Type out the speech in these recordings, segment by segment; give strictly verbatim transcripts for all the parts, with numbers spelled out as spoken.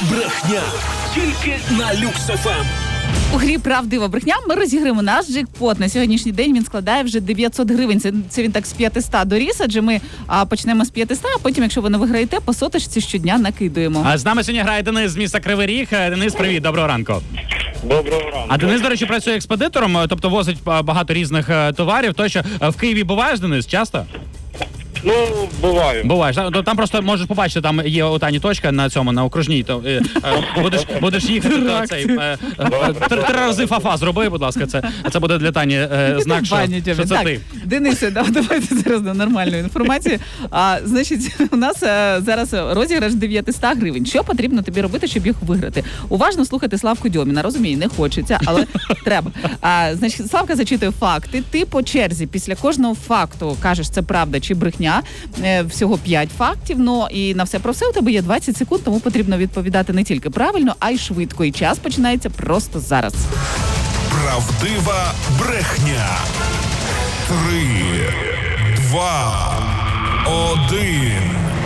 брехня. Тільки на Люкс еф ем. У грі «Правдива брехня» ми розіграємо наш джекпот. На сьогоднішній день він складає вже дев'ятсот гривень. Це, це він так з п'ятисот доріс, адже ми а, почнемо з п'ятисот, а потім, якщо ви не виграєте, по соточці щодня накидуємо. А з нами сьогодні грає Денис з міста Кривий Ріг. Денис, привіт, доброго ранку. Доброго ранку. А Денис, до речі, працює експедитором, тобто возить багато різних товарів. Тощо в Києві буваєш, Денис, часто? Ну, буваю. Буваєш. Там просто можеш побачити, там є у Тані точка на цьому, на окружній. То, е, е, будеш, будеш їхати, то цей, е, е, три, три рази фафа зроби, будь ласка, це, це буде для Тані е, знак, що, що це так, ти. Денисе, да, давайте зараз до нормальної інформації. А, значить, у нас а, зараз розіграш дев'ятсот гривень. Що потрібно тобі робити, щоб їх виграти? Уважно слухати Славку Дьоміна. Розумію, не хочеться, але треба. А, значить, Славка зачитує факти. Ти по черзі після кожного факту кажеш, це правда чи брехня. Всього п'ять фактів, ну і на все про все у тебе є двадцять секунд, тому потрібно відповідати не тільки правильно, а й швидко. І час починається просто зараз. Правдива брехня. Три, два, один.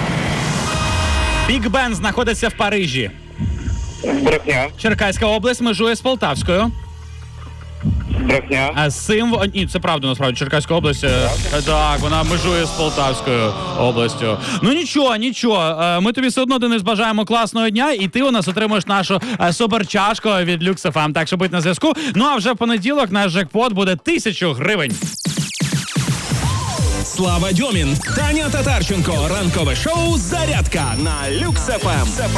Біг Бен знаходиться в Парижі. Брехня. Черкаська область межує з Полтавською. Брехня. А символ... Ні, це правда, насправді, Черкаська область. е, Так, вона межує з Полтавською областю. Ну нічого, нічого. Е, Ми тобі все одно, Денис, бажаємо класного дня, і ти у нас отримаєш нашу е, суперчашку від Люкс еф ем. Так що будь на зв'язку. Ну а вже в понеділок наш джекпот буде тисячу гривень. Слава Дьомін, Таня Татарченко. Ранкове шоу «Зарядка» на Люкс еф ем.